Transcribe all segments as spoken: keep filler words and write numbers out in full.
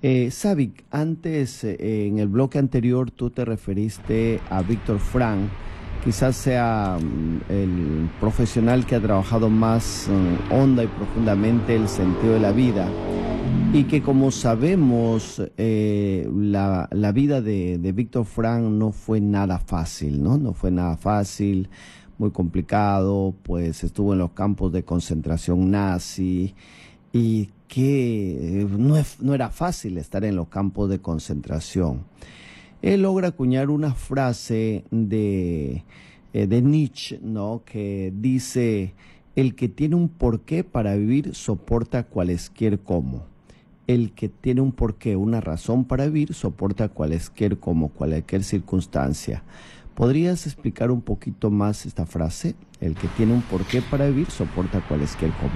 Eh, Savic, antes, eh, en el bloque anterior, tú te referiste a Víctor Frank. Quizás sea um, el profesional que ha trabajado más um, honda y profundamente el sentido de la vida. Y que, como sabemos, eh, la, la vida de, de Víctor Frank no fue nada fácil, ¿no? No fue nada fácil, muy complicado, pues estuvo en los campos de concentración nazi y que no, es, no era fácil estar en los campos de concentración. Él logra acuñar una frase de, eh, de Nietzsche, ¿no? Que dice: el que tiene un porqué para vivir soporta cualesquier cómo. El que tiene un porqué, una razón para vivir, soporta cualesquier cómo, cualquier circunstancia. ¿Podrías explicar un poquito más esta frase? El que tiene un porqué para vivir, soporta cualesquier cómo.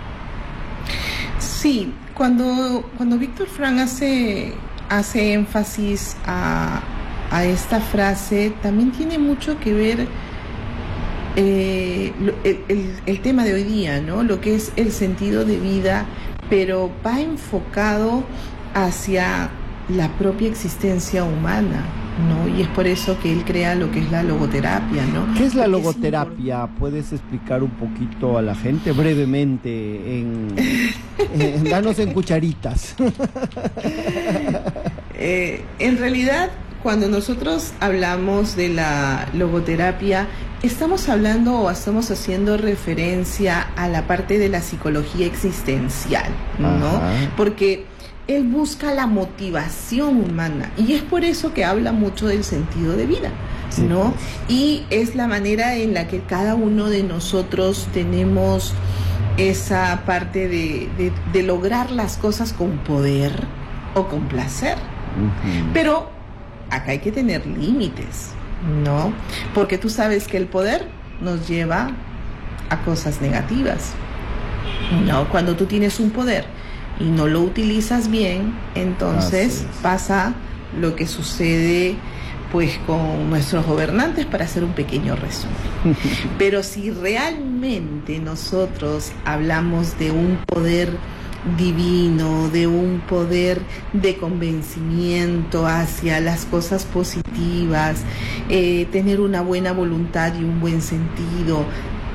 Sí, cuando, cuando Víctor Frank hace, hace énfasis a, a esta frase, también tiene mucho que ver eh, el, el, el tema de hoy día, ¿no? Lo que es el sentido de vida, pero va enfocado hacia la propia existencia humana, ¿no? Y es por eso que él crea lo que es la logoterapia, ¿no? ¿Qué es la Porque logoterapia? Es ¿Puedes explicar un poquito a la gente brevemente? En, en, danos en cucharitas. eh, en realidad, cuando nosotros hablamos de la logoterapia, estamos hablando o estamos haciendo referencia a la parte de la psicología existencial, ¿no? Ajá. Porque él busca la motivación humana y es por eso que habla mucho del sentido de vida, ¿no? Sí. Y es la manera en la que cada uno de nosotros tenemos esa parte de, de, de lograr las cosas con poder o con placer. Uh-huh. Pero acá hay que tener límites, ¿no? Porque tú sabes que el poder nos lleva a cosas negativas, ¿no? Cuando tú tienes un poder y no lo utilizas bien, entonces pasa lo que sucede pues con nuestros gobernantes, para hacer un pequeño resumen. Pero si realmente nosotros hablamos de un poder divino, de un poder de convencimiento hacia las cosas positivas, eh, tener una buena voluntad y un buen sentido,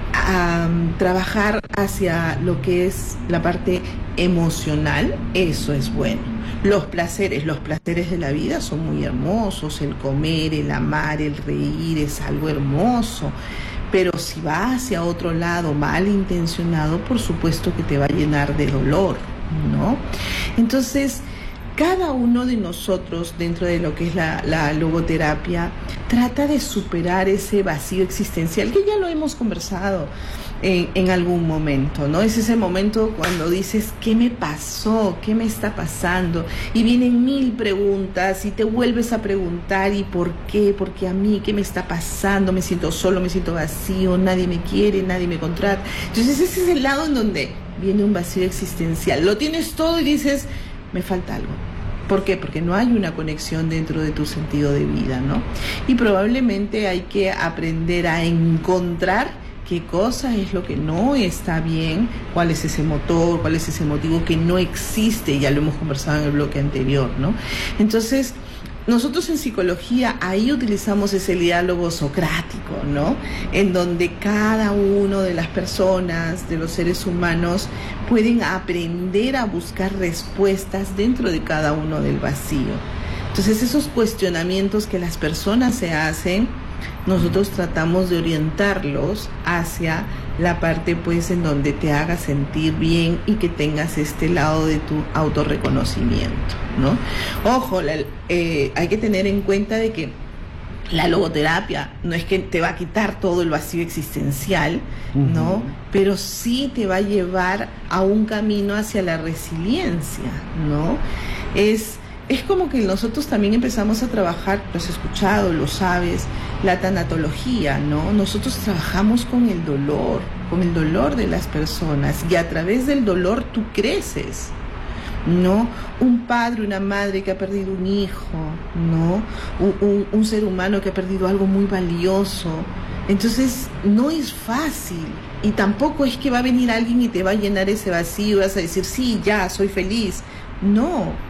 Um, trabajar hacia lo que es la parte emocional, eso es bueno. Los placeres, los placeres de la vida son muy hermosos, el comer, el amar, el reír es algo hermoso, pero si va hacia otro lado malintencionado, por supuesto que te va a llenar de dolor, ¿no? Entonces, cada uno de nosotros, dentro de lo que es la, la logoterapia, trata de superar ese vacío existencial, que ya lo hemos conversado en, en algún momento, ¿no? Es ese momento cuando dices, ¿qué me pasó? ¿Qué me está pasando? Y vienen mil preguntas y te vuelves a preguntar, ¿y por qué? ¿Por qué a mí? ¿Qué me está pasando? Me siento solo, me siento vacío, nadie me quiere, nadie me contrata. Entonces ese es el lado en donde viene un vacío existencial. Lo tienes todo y dices, me falta algo. ¿Por qué? Porque no hay una conexión dentro de tu sentido de vida, ¿no? Y probablemente hay que aprender a encontrar qué cosa es lo que no está bien, cuál es ese motor, cuál es ese motivo que no existe, ya lo hemos conversado en el bloque anterior, ¿no? Entonces, nosotros en psicología ahí utilizamos ese diálogo socrático, ¿no? En donde cada uno de las personas, de los seres humanos, pueden aprender a buscar respuestas dentro de cada uno del vacío. Entonces, esos cuestionamientos que las personas se hacen, nosotros tratamos de orientarlos hacia la parte, pues, en donde te haga sentir bien y que tengas este lado de tu autorreconocimiento, ¿no? Ojo, la, eh, hay que tener en cuenta de que la logoterapia no es que te va a quitar todo el vacío existencial, ¿no? Uh-huh. Pero sí te va a llevar a un camino hacia la resiliencia, ¿no? Es Es como que nosotros también empezamos a trabajar, lo has escuchado, lo sabes, la tanatología, ¿no? Nosotros trabajamos con el dolor, con el dolor de las personas, y a través del dolor tú creces, ¿no? Un padre, una madre que ha perdido un hijo, ¿no? Un, un, un ser humano que ha perdido algo muy valioso. Entonces, no es fácil, y tampoco es que va a venir alguien y te va a llenar ese vacío y vas a decir, sí, ya, soy feliz. No.